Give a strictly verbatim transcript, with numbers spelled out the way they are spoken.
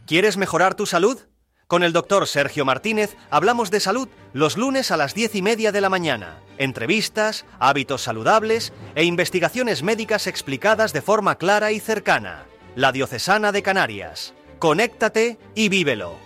¿Quieres mejorar tu salud? Con el doctor Sergio Martínez hablamos de salud los lunes a las diez y media de la mañana. Entrevistas, hábitos saludables e investigaciones médicas explicadas de forma clara y cercana. La Diocesana de Canarias. Conéctate y vívelo.